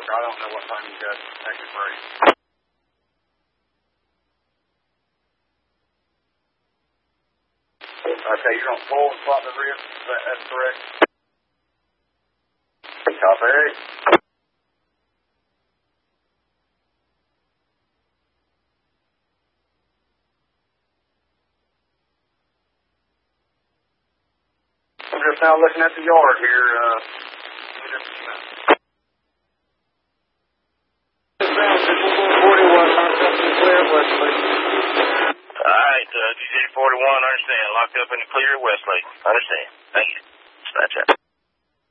I don't know what time you got to take a break. Okay, you're going to pull and swap the wrist. That's correct. Copy, Eric. I'm just now looking at the yard here. Just a minute. 41, clear, Westlake. Alright, GJ 41, understand. Locked up in the clear, Westlake. Understand. Thank you. Dispatch out.